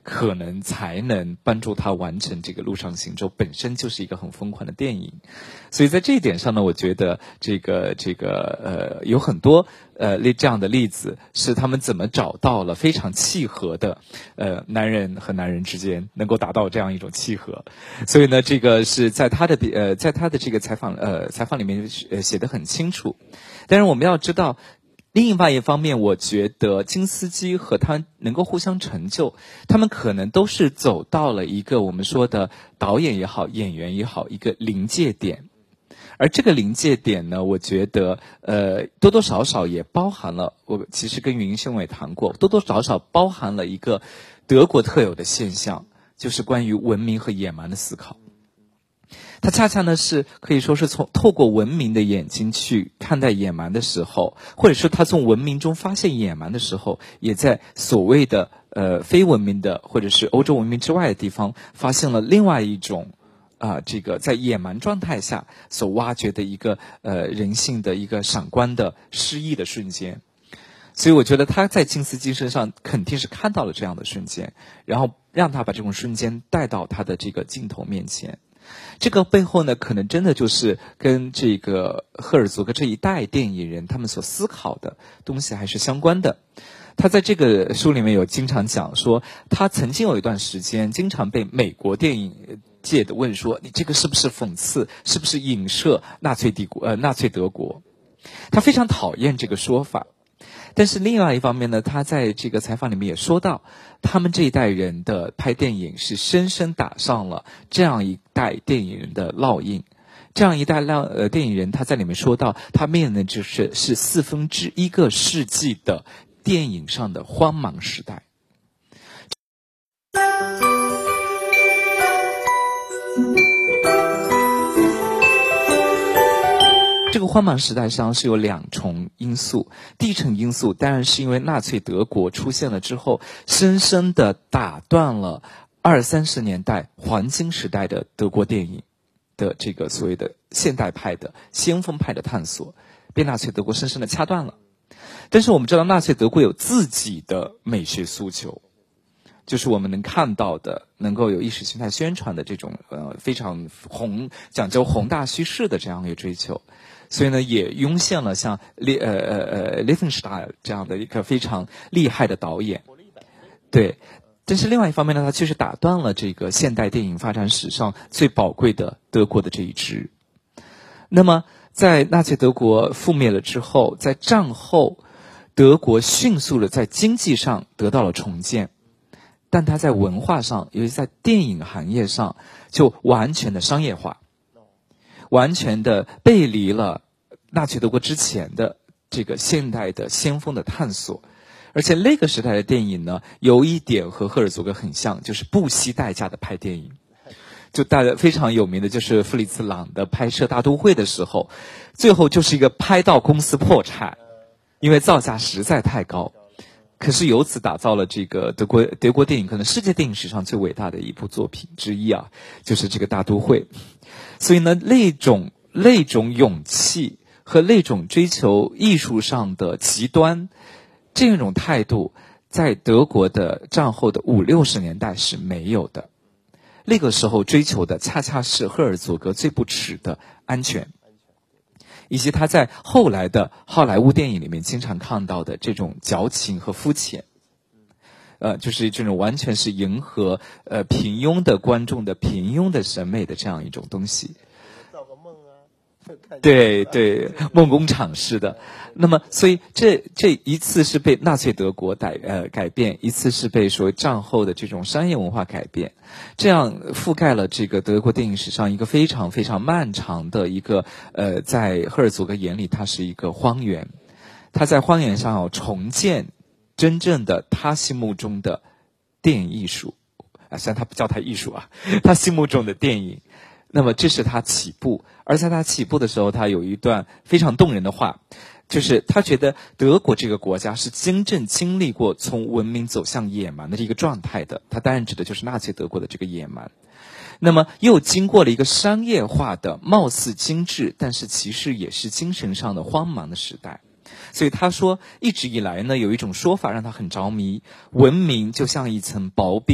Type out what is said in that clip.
可能才能帮助他完成这个陆上行舟，本身就是一个很疯狂的电影。所以在这一点上呢，我觉得有很多这样的例子，是他们怎么找到了非常契合的男人和男人之间能够达到这样一种契合。所以呢，这个是在他的这个采访里面写得很清楚。但是我们要知道，另外一方面，我觉得金斯基和他能够互相成就，他们可能都是走到了一个我们说的导演也好，演员也好，一个临界点。而这个临界点呢，我觉得多多少少也包含了，我其实跟云兄也谈过，多多少少包含了一个德国特有的现象，就是关于文明和野蛮的思考。他恰恰呢是可以说是透过文明的眼睛去看待野蛮的时候，或者说他从文明中发现野蛮的时候，也在所谓的非文明的或者是欧洲文明之外的地方发现了另外一种这个在野蛮状态下所挖掘的一个人性的一个闪光的诗意的瞬间。所以我觉得他在金斯基身上肯定是看到了这样的瞬间，然后让他把这种瞬间带到他的这个镜头面前。这个背后呢，可能真的就是跟这个赫尔佐格这一代电影人他们所思考的东西还是相关的。他在这个书里面有经常讲说，他曾经有一段时间经常被美国电影界的问说，你这个是不是讽刺，是不是影射纳粹德国。他非常讨厌这个说法。但是另外一方面呢，他在这个采访里面也说到，他们这一代人的拍电影是深深打上了这样一代电影人的烙印。这样一代电影人，他在里面说到，他面临的是1/4个世纪的电影上的荒茫时代。这个荒茫时代上是有2重因素。第一重因素当然是因为纳粹德国出现了之后，深深地打断了20-30年代黄金时代的德国电影的这个所谓的现代派的先锋派的探索，被纳粹德国深深地掐断了。但是我们知道纳粹德国有自己的美学诉求，就是我们能看到的能够有意识形态宣传的这种非常讲究宏大叙事的这样一个追求。所以呢，也涌现了像Liefenstahl 这样的一个非常厉害的导演。对，但是另外一方面呢，他确实打断了这个现代电影发展史上最宝贵的德国的这一支。那么在纳粹德国覆灭了之后，在战后德国迅速的在经济上得到了重建，但他在文化上，尤其在电影行业上就完全的商业化，完全的背离了纳粹德国之前的这个现代的先锋的探索。而且那个时代的电影呢，有一点和赫尔佐格很像，就是不惜代价的拍电影。就大家非常有名的就是弗里茨朗的拍摄大都会的时候，最后就是一个拍到公司破产，因为造价实在太高。可是由此打造了这个德国电影可能世界电影史上最伟大的一部作品之一啊，就是这个大都会。所以呢，那种勇气和那种追求艺术上的极端，这种态度在德国的战后的50-60年代是没有的。那个时候追求的恰恰是赫尔佐格最不耻的安全，以及他在后来的好莱坞电影里面经常看到的这种矫情和肤浅，就是这种完全是迎合平庸的观众的平庸的审美的这样一种东西。 造个梦啊， 对，梦工厂式的。那么，所以这一次是被纳粹德国改变，一次是被所谓战后的这种商业文化改变，这样覆盖了这个德国电影史上一个非常非常漫长的一个在赫尔佐格眼里，它是一个荒原。他在荒原上要重建真正的他心目中的电影艺术虽然他不叫他艺术他心目中的电影。那么这是他起步，而在他起步的时候，他有一段非常动人的话，就是他觉得德国这个国家是真正经历过从文明走向野蛮的一个状态的，他当然指的就是纳粹德国的这个野蛮。那么又经过了一个商业化的貌似精致，但是其实也是精神上的荒蛮的时代。所以他说，一直以来呢，有一种说法让他很着迷，文明就像一层薄冰。